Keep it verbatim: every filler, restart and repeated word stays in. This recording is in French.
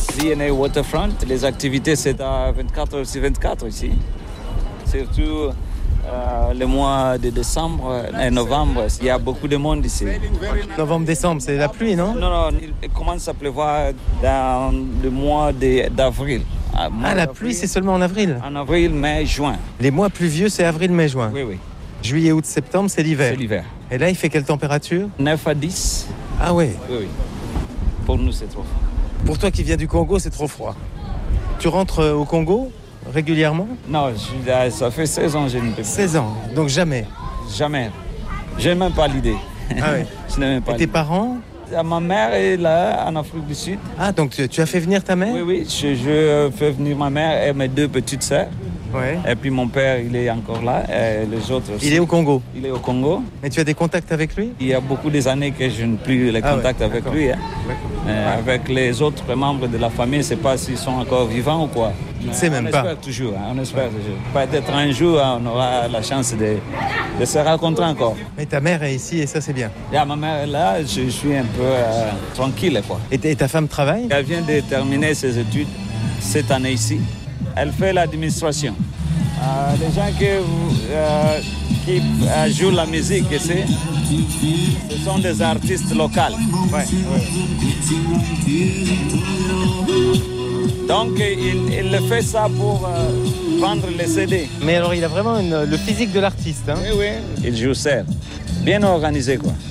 V and A Waterfront. Les activités, c'est à vingt-quatre heures sur vingt-quatre ici. Surtout euh, le mois de décembre et novembre, il y a beaucoup de monde ici. Novembre-décembre, c'est la pluie, non? Non, non, il commence à pleuvoir dans le mois de, d'avril. Ah, la pluie, c'est seulement en avril? En avril, mai, juin. Les mois pluvieux, c'est avril, mai, juin? Oui, oui. Juillet, août, septembre, c'est l'hiver? C'est l'hiver. Et là, il fait quelle température? neuf à dix. Ah ouais? Oui, oui. Pour nous, c'est trop froid. Pour toi qui viens du Congo, c'est trop froid. Tu rentres au Congo régulièrement? Non, je, ça fait seize ans que je ne peux pas. seize ans, donc jamais? Jamais. Je n'ai même pas l'idée. Ah ouais. Je n'ai même pas Et tes parents? Ma mère est là, en Afrique du Sud. Ah, donc tu, tu as fait venir ta mère? Oui, oui, je, je fais venir ma mère et mes deux petites sœurs. Ouais. Et puis mon père, il est encore là, et les autres aussi. Il est au Congo? Il est au Congo. Mais tu as des contacts avec lui? Il y a beaucoup des années que je n'ai plus les ah contacts ouais, avec d'accord. lui. Hein. Euh, avec les autres membres de la famille, je ne sais pas s'ils sont encore vivants ou quoi. Je ne sais même on pas. On espère toujours, hein, on espère toujours. Peut-être un jour, on aura la chance de, de se rencontrer encore. Mais ta mère est ici et ça, c'est bien. Yeah, ma mère est là, je suis un peu euh, tranquille, quoi. Et, et ta femme travaille? Elle vient de terminer ses études cette année ici. Elle fait l'administration. Euh, les gens qui, euh, qui euh, jouent la musique ici, ce sont des artistes locaux. Ouais, ouais. Donc, il, il fait ça pour euh, vendre les C D. Mais alors, il a vraiment une, le physique de l'artiste. Hein? Oui, oui. Il joue serre. Bien organisé, quoi.